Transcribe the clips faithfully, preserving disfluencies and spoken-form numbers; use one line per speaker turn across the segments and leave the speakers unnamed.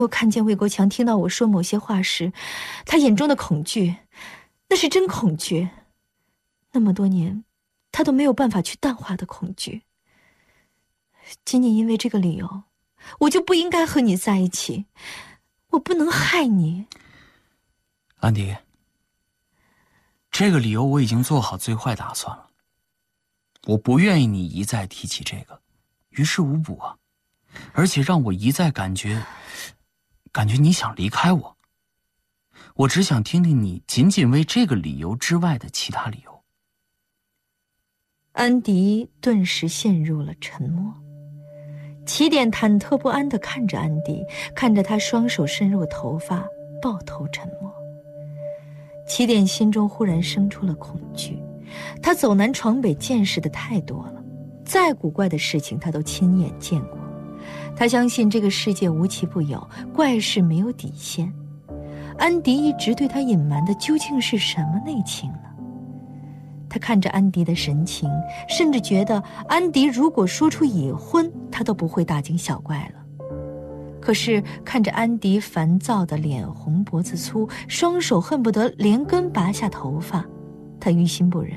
我看见魏国强听到我说某些话时，他眼中的恐惧，那是真恐惧。那么多年，他都没有办法去淡化的恐惧。仅仅因为这个理由，我就不应该和你在一起。我不能害你。
安迪，这个理由我已经做好最坏打算了。我不愿意你一再提起这个，于事无补啊，而且让我一再感觉感觉你想离开我。我只想听听你仅仅为这个理由之外的其他理由。
安迪顿时陷入了沉默。起点忐忑不安地看着安迪，看着他双手伸入头发，抱头沉默。起点心中忽然生出了恐惧。他走南闯北见识的太多了，再古怪的事情他都亲眼见过。他相信这个世界无奇不有，怪事没有底线。安迪一直对他隐瞒的究竟是什么内情呢？他看着安迪的神情，甚至觉得安迪如果说出已婚，他都不会大惊小怪了。可是看着安迪烦躁的脸红脖子粗，双手恨不得连根拔下头发，他于心不忍。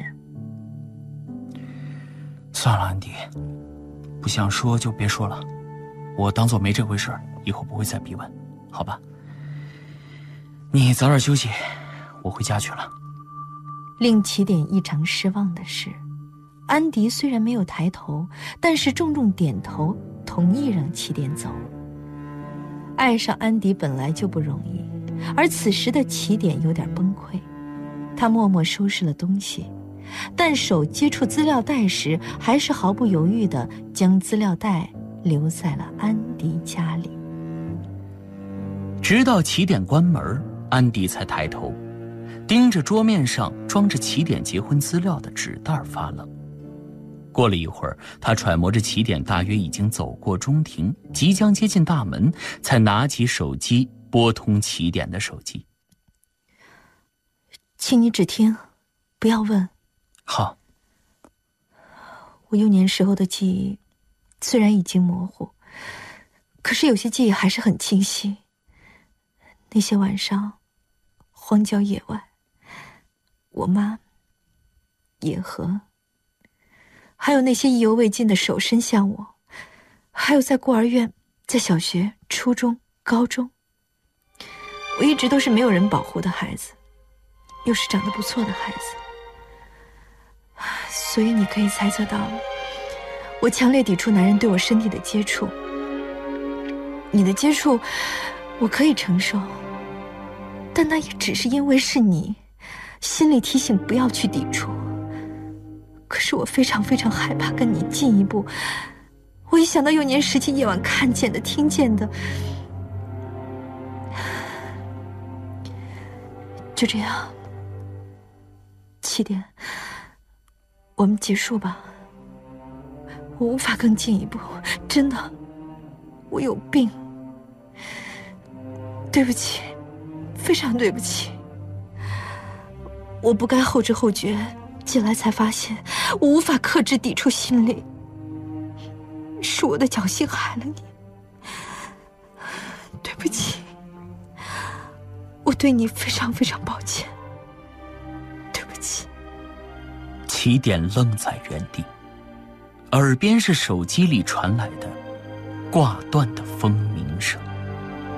算了，安迪，不想说就别说了，我当作没这回事儿，以后不会再逼问，好吧？你早点休息，我回家去了。
令起点异常失望的是，安迪虽然没有抬头，但是重重点头，同意让起点走。爱上安迪本来就不容易，而此时的起点有点崩溃。他默默收拾了东西，但手接触资料袋时，还是毫不犹豫地将资料袋留在了安迪家里。
直到起点关门，安迪才抬头，盯着桌面上装着起点结婚资料的纸袋发愣。过了一会儿，他揣摩着起点大约已经走过中庭，即将接近大门，才拿起手机拨通起点的手机。
请你只听，不要问。
好。
我幼年时候的记忆虽然已经模糊，可是有些记忆还是很清晰。那些晚上，荒郊野外，我妈，野河，还有那些意犹未尽的手伸向我，还有在孤儿院，在小学、初中、高中，我一直都是没有人保护的孩子，又是长得不错的孩子，所以你可以猜测到，我强烈抵触男人对我身体的接触。你的接触，我可以承受，但那也只是因为是你，心里提醒不要去抵触。可是我非常非常害怕跟你进一步，我一想到幼年时期夜晚看见的、听见的，就这样，起点，我们结束吧。我无法更进一步，真的，我有病。对不起，非常对不起，我不该后知后觉，进来才发现我无法克制抵触心理，是我的侥幸害了你。对不起，我对你非常非常抱歉。对不起。
起点愣在原地，耳边是手机里传来的挂断的风。